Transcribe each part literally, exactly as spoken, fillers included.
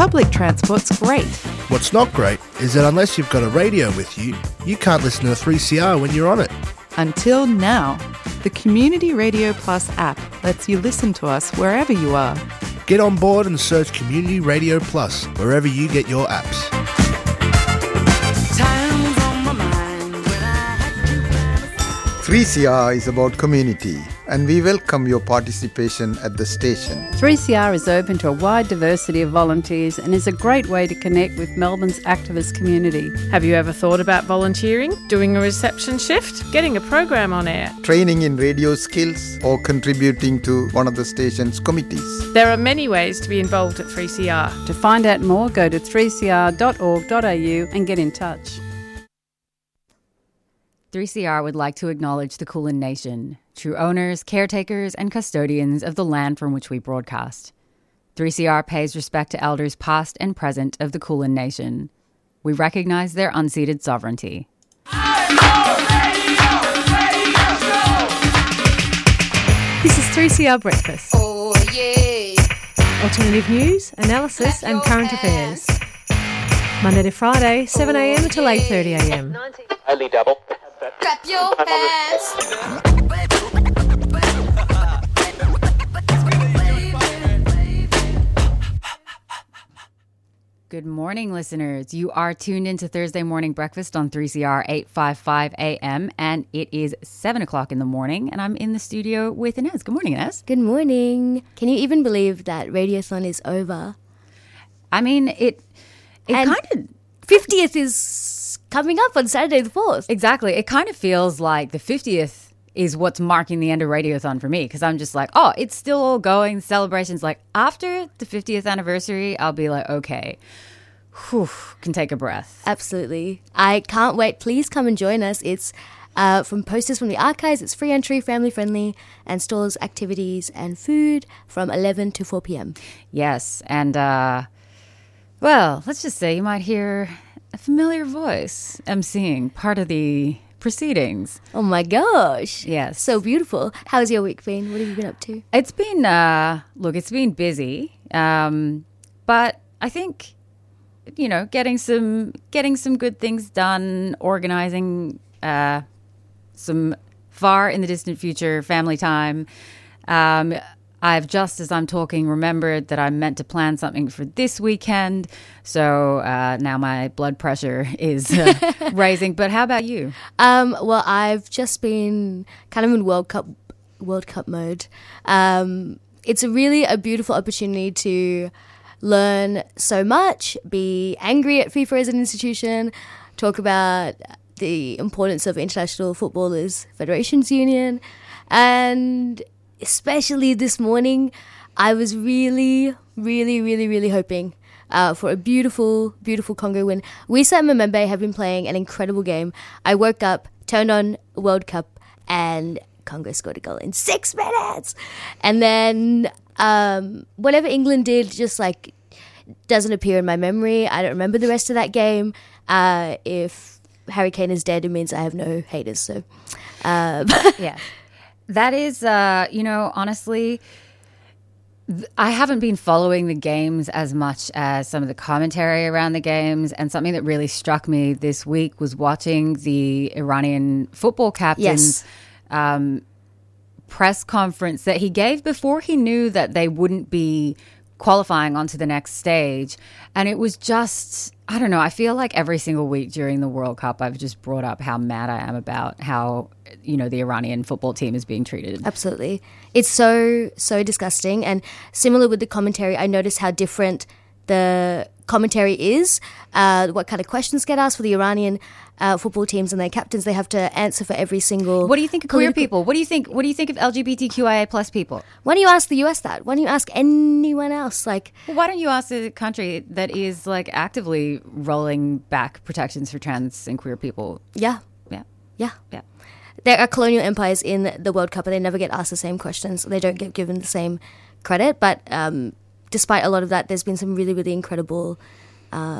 Public transport's great. What's not great is that unless you've got a radio with you, you can't listen to three C R when you're on it. Until now. The Community Radio Plus app lets you listen to us wherever you are. Get on board and search Community Radio Plus wherever you get your apps. three C R is about community, and we welcome your participation at the station. three C R is open to a wide diversity of volunteers and is a great way to connect with Melbourne's activist community. Have you ever thought about volunteering, doing a reception shift, getting a program on air? Training in radio skills or contributing to one of the station's committees. There are many ways to be involved at three C R. To find out more, go to three c r dot org dot a u and get in touch. three C R would like to acknowledge the Kulin Nation, true owners, caretakers, and custodians of the land from which we broadcast. three C R pays respect to elders past and present of the Kulin Nation. We recognise their unceded sovereignty. This is three C R Breakfast. Oh, yeah. Alternative news, analysis, and current affairs. Monday to Friday, seven a m until eight thirty a m. Only double. Clap your hands. Good morning, listeners. You are tuned into Thursday Morning Breakfast on three C R eight fifty-five A M, and it is seven o'clock in the morning, and I'm in the studio with Inez. Good morning, Inez. Good morning. Can you even believe that Radiothon is over? I mean, it, it kind of... fiftieth is coming up on Saturday the fourth. Exactly. It kind of feels like the fiftieth is what's marking the end of Radiothon for me, because I'm just like, oh, it's still all going. The celebration's like, after the fiftieth anniversary, I'll be like, okay, whew, can take a breath. Absolutely. I can't wait. Please come and join us. It's uh, from posters from the archives. It's free entry, family friendly, and stores activities and food from eleven to four p m. Yes. And, uh, well, let's just say you might hear a familiar voice emceeing part of the proceedings. Oh my gosh. Yes. So beautiful. How's your week been? What have you been up to? It's been, uh, look, it's been busy. Um, but I think, you know, getting some, getting some good things done, organizing uh, some far in the distant future family time. Um I've just, as I'm talking, remembered that I'm meant to plan something for this weekend. So uh, now my blood pressure is uh, rising. But how about you? Um, well, I've just been kind of in World Cup World Cup mode. Um, it's a really a beautiful opportunity to learn so much, be angry at FIFA as an institution, talk about the importance of International Footballers Federations Union, and especially this morning, I was really, really, really, really hoping uh, for a beautiful, beautiful Congo win. Wisa and Memembe have been playing an incredible game. I woke up, turned on World Cup, and Congo scored a goal in six minutes. And then um, whatever England did just like doesn't appear in my memory. I don't remember the rest of that game. Uh, if Harry Kane is dead, it means I have no haters. So, uh, yeah. That is, uh, you know, honestly, th- I haven't been following the games as much as some of the commentary around the games. And something that really struck me this week was watching the Iranian football captain's Yes. um, press conference that he gave before he knew that they wouldn't be qualifying onto the next stage. And it was just, I don't know, I feel like every single week during the World Cup, I've just brought up how mad I am about how, you know, the Iranian football team is being treated. Absolutely. It's so, so disgusting. And similar with the commentary, I noticed how different the commentary is, uh, what kind of questions get asked for the Iranian uh, football teams and their captains. They have to answer for every single... What do you think of queer people? What do you think What do you think of L G B T Q I A plus people? Why don't you ask the U S that? Why don't you ask anyone else? Like, well, why don't you ask a country that is like actively rolling back protections for trans and queer people? Yeah. Yeah. Yeah. Yeah. There are colonial empires in the World Cup and they never get asked the same questions. They don't get given the same credit. But um, despite a lot of that, there's been some really, really incredible um,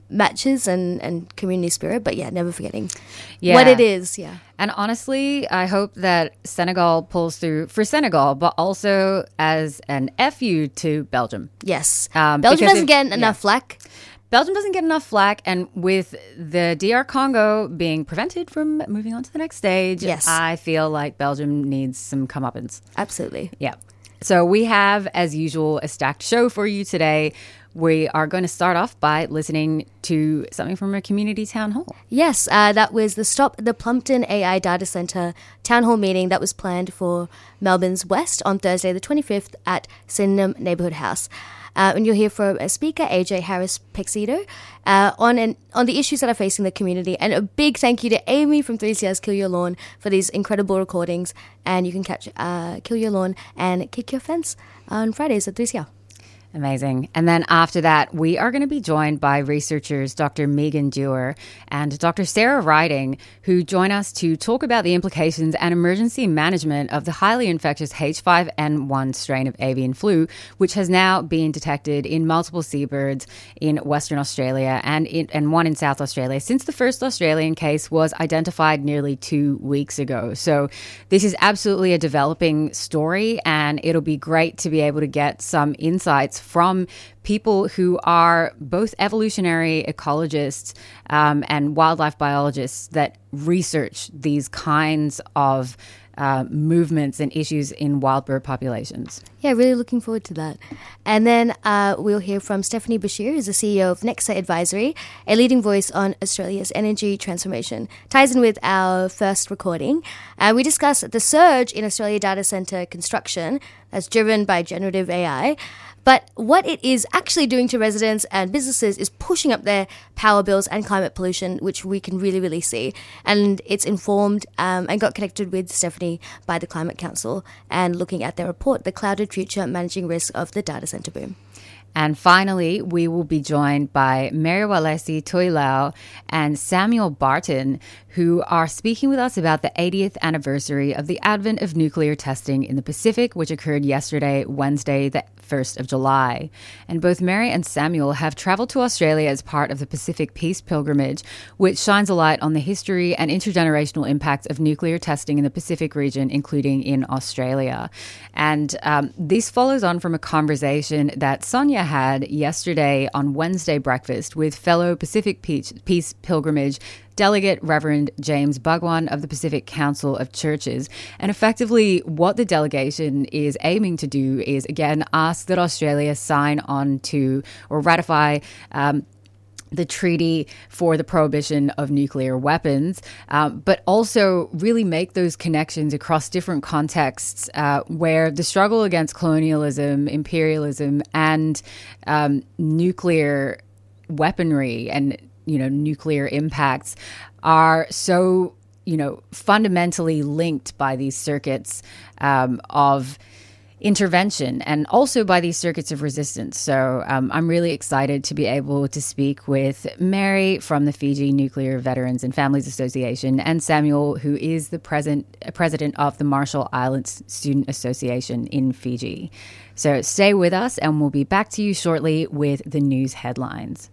matches and, and community spirit. But yeah, never forgetting Yeah. what it is. Yeah. And honestly, I hope that Senegal pulls through for Senegal, but also as an F U to Belgium. Yes. Um, Belgium because doesn't if- get yeah. enough flack. Belgium doesn't get enough flack, and with the D R Congo being prevented from moving on to the next stage, Yes. I feel like Belgium needs some comeuppance. Absolutely. Yeah. So we have, as usual, a stacked show for you today. We are going to start off by listening to something from a community town hall. Yes, uh, that was the Stop the Plumpton A I Data Centre town hall meeting that was planned for Melbourne's West on Thursday the twenty-fifth at Sydenham Neighbourhood House. Uh, and you'll hear from a speaker, A J Harris-Pexito, uh, on an, on the issues that are facing the community. And a big thank you to Amy from three C R's Kill Your Lawn for these incredible recordings. And you can catch uh, Kill Your Lawn and Kick Your Fence on Fridays at three C R. Amazing. And then after that, we are going to be joined by researchers Doctor Megan Dewar and Doctor Sarah Riding, who join us to talk about the implications and emergency management of the highly infectious H five N one strain of avian flu, which has now been detected in multiple seabirds in Western Australia and, in, and one in South Australia since the first Australian case was identified nearly two weeks ago. So this is absolutely a developing story, and it'll be great to be able to get some insights from people who are both evolutionary ecologists um, and wildlife biologists that research these kinds of uh, movements and issues in wild bird populations. Yeah, really looking forward to that. And then uh, we'll hear from Stephanie Bashir, who's the C E O of Nexa Advisory, a leading voice on Australia's energy transformation. Ties in with our first recording. Uh, we discuss the surge in Australia data centre construction that's driven by generative A I. But what it is actually doing to residents and businesses is pushing up their power bills and climate pollution, which we can really, really see. And it's informed um, and got connected with Stephanie by the Climate Council and looking at their report, The Clouded Future, Managing Risk of the Data Centre Boom. And finally, we will be joined by Meriwalesi Toilau and Samuel Barton, who are speaking with us about the eightieth anniversary of the advent of nuclear testing in the Pacific, which occurred yesterday, Wednesday, the first of July. And both Mary and Samuel have traveled to Australia as part of the Pacific Peace Pilgrimage, which shines a light on the history and intergenerational impacts of nuclear testing in the Pacific region, including in Australia. And um, this follows on from a conversation that Sonia had yesterday on Wednesday breakfast with fellow Pacific Peace, Peace Pilgrimage Delegate Reverend James Bhagwan of the Pacific Council of Churches. And effectively what the delegation is aiming to do is, again, ask that Australia sign on to or ratify um, the treaty for the prohibition of nuclear weapons, um, but also really make those connections across different contexts uh, where the struggle against colonialism, imperialism, and um, nuclear weaponry and you know, nuclear impacts are so, you know, fundamentally linked by these circuits um, of intervention and also by these circuits of resistance. So um, I'm really excited to be able to speak with Mary from the Fiji Nuclear Veterans and Families Association and Samuel, who is the present, president of the Marshall Islands Student Association in Fiji. So stay with us and we'll be back to you shortly with the news headlines.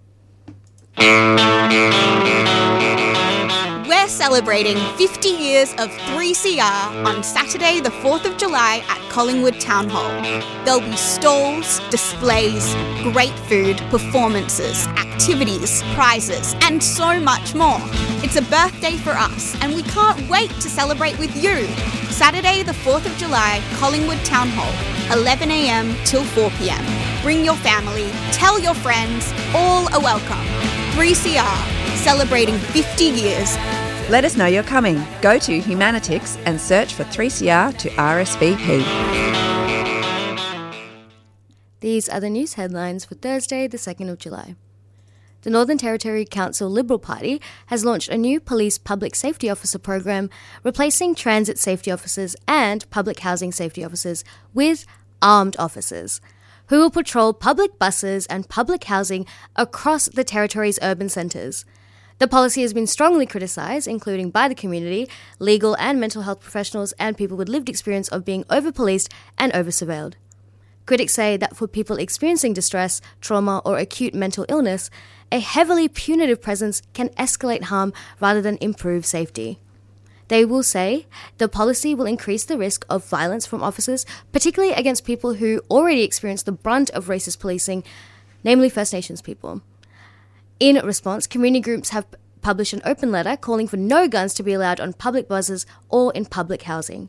We're celebrating fifty years of three C R on Saturday the fourth of July at Collingwood Town Hall. There'll be stalls, displays, great food, performances, activities, prizes, and so much more. It's a birthday for us, and we can't wait to celebrate with you. Saturday the fourth of July, Collingwood Town Hall, eleven a m till four p m. Bring your family, tell your friends, all are welcome. three C R, celebrating fifty years. Let us know you're coming. Go to Humanitix and search for three C R to R S V P. These are the news headlines for Thursday, the second of July. The Northern Territory Council Liberal Party has launched a new police public safety officer program, replacing transit safety officers and public housing safety officers with armed officers, who will patrol public buses and public housing across the Territory's urban centres. The policy has been strongly criticised, including by the community, legal and mental health professionals, and people with lived experience of being over-policed and over-surveilled. Critics say that for people experiencing distress, trauma, or acute mental illness, a heavily punitive presence can escalate harm rather than improve safety. They will say the policy will increase the risk of violence from officers, particularly against people who already experience the brunt of racist policing, namely First Nations people. In response, community groups have published an open letter calling for no guns to be allowed on public buses or in public housing.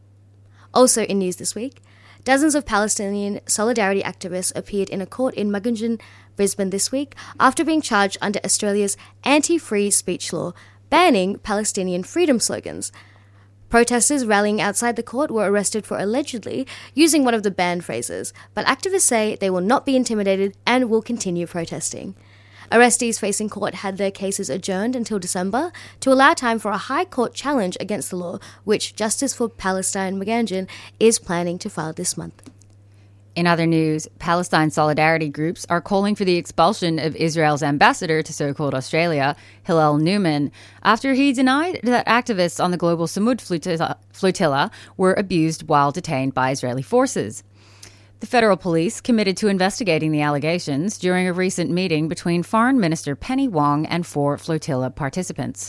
Also in news this week, dozens of Palestinian solidarity activists appeared in a court in Muggeridgin, Brisbane this week after being charged under Australia's anti-free speech law, banning Palestinian freedom slogans. Protesters rallying outside the court were arrested for allegedly using one of the banned phrases, but activists say they will not be intimidated and will continue protesting. Arrestees facing court had their cases adjourned until December to allow time for a High Court challenge against the law, which Justice for Palestine Muggeridgin is planning to file this month. In other news, Palestine solidarity groups are calling for the expulsion of Israel's ambassador to so-called Australia, Hillel Neumann, after he denied that activists on the global Samud flotilla, flotilla were abused while detained by Israeli forces. The federal police committed to investigating the allegations during a recent meeting between Foreign Minister Penny Wong and four flotilla participants.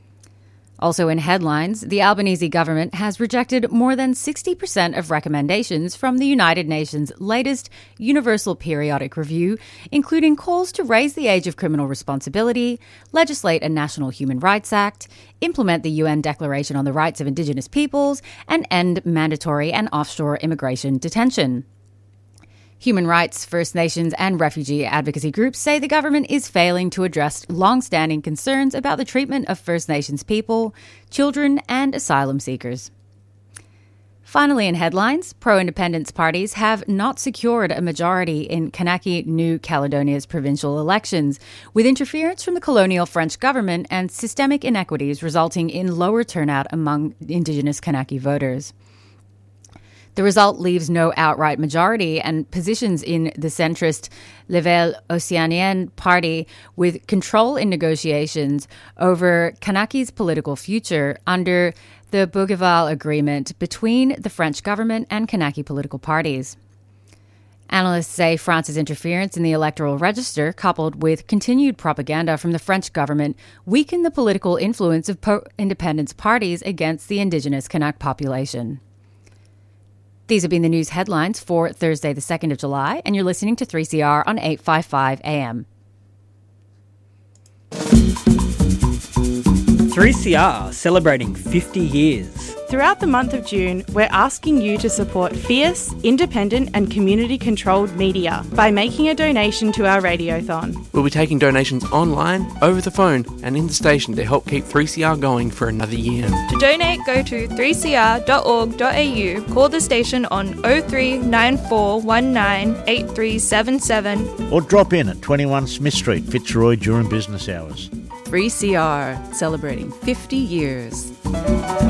Also in headlines, the Albanese government has rejected more than sixty percent of recommendations from the United Nations' latest Universal Periodic Review, including calls to raise the age of criminal responsibility, legislate a National Human Rights Act, implement the U N Declaration on the Rights of Indigenous Peoples, and end mandatory and offshore immigration detention. Human rights, First Nations and refugee advocacy groups say the government is failing to address long-standing concerns about the treatment of First Nations people, children and asylum seekers. Finally in headlines, pro-independence parties have not secured a majority in Kanaki New Caledonia's provincial elections, with interference from the colonial French government and systemic inequities resulting in lower turnout among Indigenous Kanaki voters. The result leaves no outright majority, and positions in the centrist Level Océanien party with control in negotiations over Kanaki's political future under the Bougival Agreement between the French government and Kanaki political parties. Analysts say France's interference in the electoral register, coupled with continued propaganda from the French government, weakened the political influence of pro-independence parties against the Indigenous Kanak population. These have been the news headlines for Thursday, the second of July, and you're listening to three C R on eight fifty-five A M. three C R celebrating fifty years. Throughout the month of June, we're asking you to support fierce, independent and community-controlled media by making a donation to our radiothon. We'll be taking donations online, over the phone and in the station to help keep three C R going for another year. To donate, go to three c r dot org dot a u, call the station on oh three nine four one nine eight three seven seven or drop in at twenty-one Smith Street, Fitzroy during business hours. three C R, celebrating fifty years.